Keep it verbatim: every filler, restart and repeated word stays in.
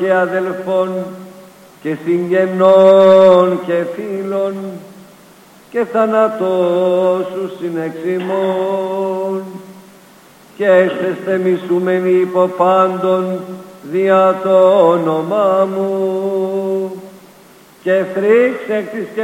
και αδελφών και συγγενών και φίλων και θανατώσου συνεξιμών και έστεστε μισούμενοι υπό πάντων δια το όνομά μου και φρίξε εκ της